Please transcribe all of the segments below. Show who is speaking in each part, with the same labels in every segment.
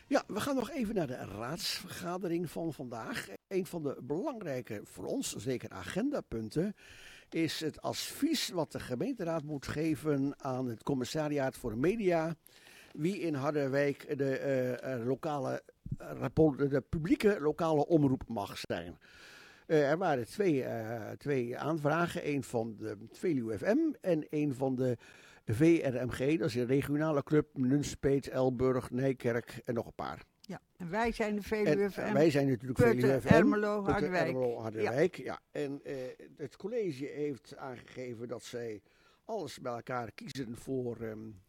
Speaker 1: Ja, we gaan nog even naar de raadsvergadering van vandaag. Een van de belangrijke, voor ons zeker agendapunten, is het advies wat de gemeenteraad moet geven aan het commissariaat voor de media. Wie in Harderwijk de publieke lokale omroep mag zijn. Er waren twee aanvragen, een van de Veluwe FM en een van de VRMG, dat is een regionale club, Nunspeet, Elburg, Nijkerk en nog een paar.
Speaker 2: Ja, en wij zijn de Veluwe FM.
Speaker 1: Wij zijn natuurlijk
Speaker 2: Putten,
Speaker 1: Veluwe FM.
Speaker 2: Ermelo, Harderwijk.
Speaker 1: Harderwijk, ja. En het college heeft aangegeven dat zij alles bij elkaar kiezen voor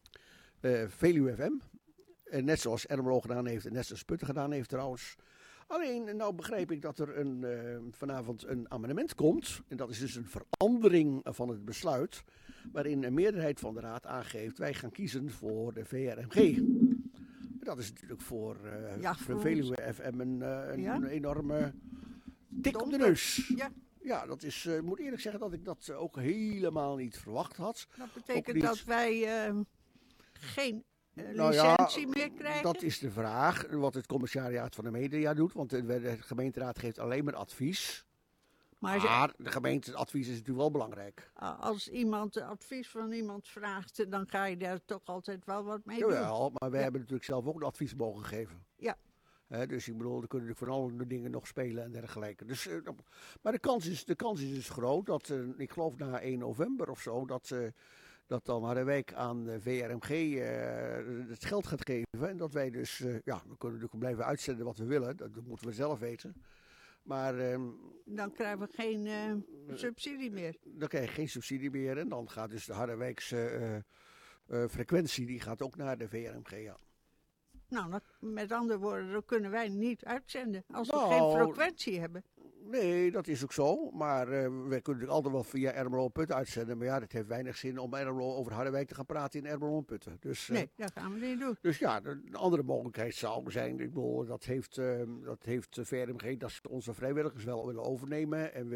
Speaker 1: Veluwe FM. Net zoals Ermelo gedaan heeft en net zoals Putten gedaan heeft trouwens. Alleen, nou begrijp ik dat er vanavond een amendement komt. En dat is dus een verandering van het besluit. Waarin een meerderheid van de raad aangeeft, wij gaan kiezen voor de VRMG. Dat is natuurlijk voor Veluwe FM een enorme tik op de neus.
Speaker 2: Ja.
Speaker 1: Ja, dat is, ik moet eerlijk zeggen dat ik dat ook helemaal niet verwacht had.
Speaker 2: Dat betekent dat wij geen licentie meer krijgen?
Speaker 1: Dat is de vraag, wat het commissariaat van de media doet. Want de gemeenteraad geeft alleen maar advies. Maar de gemeenteadvies is natuurlijk wel belangrijk.
Speaker 2: Als iemand advies van iemand vraagt, dan ga je daar toch altijd wel wat mee doen.
Speaker 1: Jawel, maar wij hebben natuurlijk zelf ook een advies mogen geven.
Speaker 2: Ja.
Speaker 1: Dus ik bedoel, er kunnen van alle dingen nog spelen en dergelijke. Dus, maar de kans is dus groot dat, ik geloof na 1 november of zo, dat dan Harderwijk aan de VRMG het geld gaat geven. En dat wij dus, we kunnen natuurlijk blijven uitzenden wat we willen. Dat moeten we zelf weten. Maar
Speaker 2: dan krijgen we geen subsidie meer.
Speaker 1: Dan krijg je geen subsidie meer. En dan gaat dus de Harderwijkse frequentie, die gaat ook naar de VRMG, ja.
Speaker 2: Nou, met andere woorden, dan kunnen wij niet uitzenden als we geen frequentie hebben.
Speaker 1: Nee, dat is ook zo. Maar wij kunnen natuurlijk altijd wel via Ermelo en Putten uitzenden. Maar ja, het heeft weinig zin om Ermelo over Harderwijk te gaan praten in Ermelo en Putten. Dus,
Speaker 2: nee, dat gaan we niet doen.
Speaker 1: Dus ja, een andere mogelijkheid zou zijn. Ik bedoel, dat heeft VRMG, dat ze onze vrijwilligers wel willen overnemen. En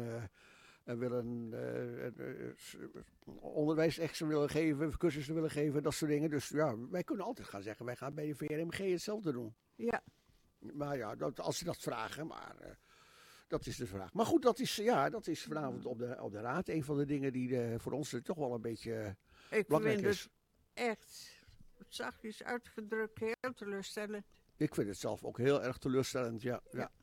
Speaker 1: willen onderwijs extra willen geven, cursussen willen geven, dat soort dingen. Dus ja, wij kunnen altijd gaan zeggen, wij gaan bij de VRMG hetzelfde doen.
Speaker 2: Ja.
Speaker 1: Maar ja, als ze dat vragen, maar dat is de vraag. Maar goed, dat is vanavond op de raad een van de dingen die voor ons toch wel een beetje belangrijk is.
Speaker 2: Ik vind het echt, zachtjes uitgedrukt, heel teleurstellend.
Speaker 1: Ik vind het zelf ook heel erg teleurstellend, ja.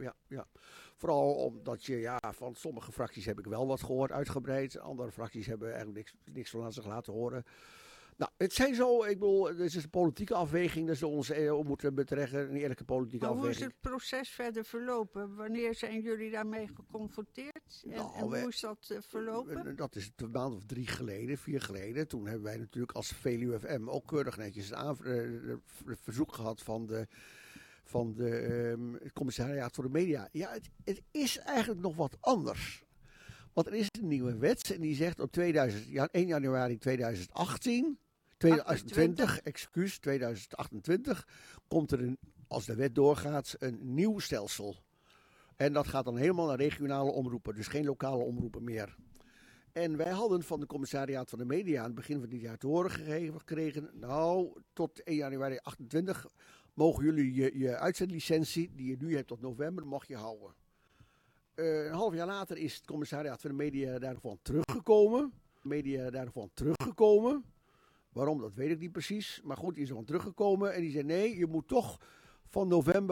Speaker 1: Vooral omdat van sommige fracties heb ik wel wat gehoord, uitgebreid. Andere fracties hebben eigenlijk niks van aan zich laten horen. Nou, het zijn zo, ik bedoel, het is een politieke afweging, dat ze ons moeten betrekken, een eerlijke politieke afweging.
Speaker 2: Hoe is het proces verder verlopen? Wanneer zijn jullie daarmee geconfronteerd? En hoe is dat verlopen?
Speaker 1: Dat is een maand of 4 geleden. Toen hebben wij natuurlijk als Veluwe FM ook keurig netjes een verzoek gehad van het commissariaat voor de media. Ja, het is eigenlijk nog wat anders. Want er is een nieuwe wet en die zegt op 1 januari 2028 komt er, als de wet doorgaat, een nieuw stelsel. En dat gaat dan helemaal naar regionale omroepen, dus geen lokale omroepen meer. En wij hadden van de commissariaat van de media aan het begin van dit jaar te horen gekregen, nou, tot 1 januari 2028 mogen jullie je uitzendlicentie, die je nu hebt tot november, mag je houden. Een half jaar later is het commissariaat van de media daarvan teruggekomen. Waarom, dat weet ik niet precies. Maar goed, die is ervan teruggekomen en die zei nee, je moet toch van november